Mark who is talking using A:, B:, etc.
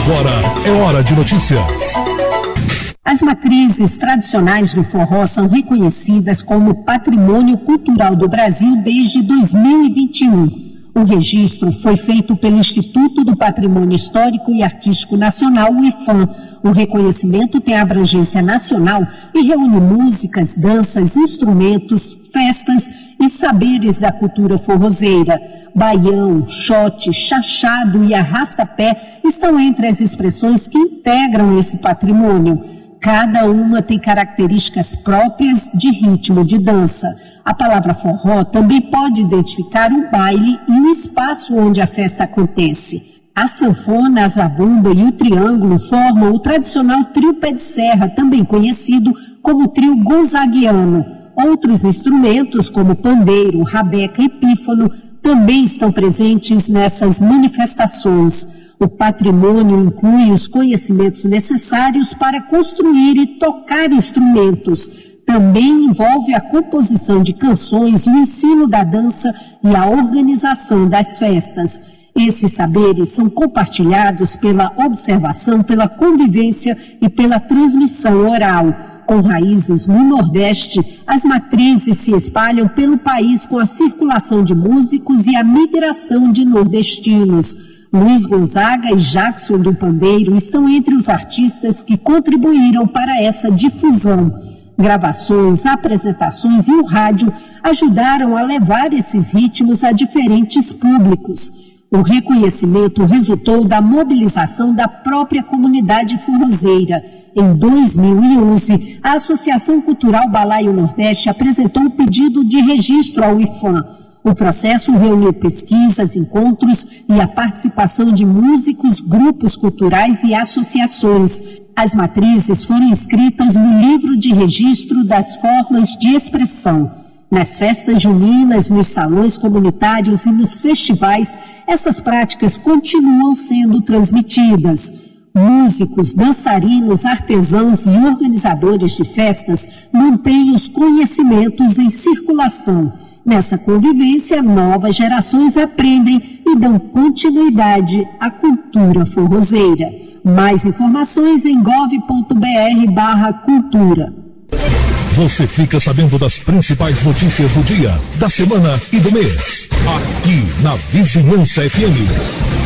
A: Agora é hora de notícias.
B: As matrizes tradicionais do forró são reconhecidas como Patrimônio Cultural do Brasil desde 2021. O registro foi feito pelo Instituto do Patrimônio Histórico e Artístico Nacional, o IPHAN. O reconhecimento tem abrangência nacional e reúne músicas, danças, instrumentos, festas e saberes da cultura forrozeira. Baião, xote, chachado e arrasta-pé estão entre as expressões que integram esse patrimônio. Cada uma tem características próprias de ritmo de dança. A palavra forró também pode identificar o baile e o espaço onde a festa acontece. A sanfona, a zabumba e o triângulo formam o tradicional trio pé de serra, também conhecido como trio gonzaguiano. Outros instrumentos, como pandeiro, rabeca e pífano, também estão presentes nessas manifestações. O patrimônio inclui os conhecimentos necessários para construir e tocar instrumentos. Também envolve a composição de canções, o ensino da dança e a organização das festas. Esses saberes são compartilhados pela observação, pela convivência e pela transmissão oral. Com raízes no Nordeste, as matrizes se espalham pelo país com a circulação de músicos e a migração de nordestinos. Luiz Gonzaga e Jackson do Pandeiro estão entre os artistas que contribuíram para essa difusão. Gravações, apresentações e o rádio ajudaram a levar esses ritmos a diferentes públicos. O reconhecimento resultou da mobilização da própria comunidade forrozeira. Em 2011, a Associação Cultural Balaio Nordeste apresentou um pedido de registro ao IPHAN. O processo reuniu pesquisas, encontros e a participação de músicos, grupos culturais e associações. As matrizes foram inscritas no livro de registro das formas de expressão. Nas festas juninas, nos salões comunitários e nos festivais, essas práticas continuam sendo transmitidas. Músicos, dançarinos, artesãos e organizadores de festas mantêm os conhecimentos em circulação. Nessa convivência, novas gerações aprendem e dão continuidade à cultura forrozeira. Mais informações em gov.br/cultura.
A: Você fica sabendo das principais notícias do dia, da semana e do mês. Aqui na Vizinhança FM.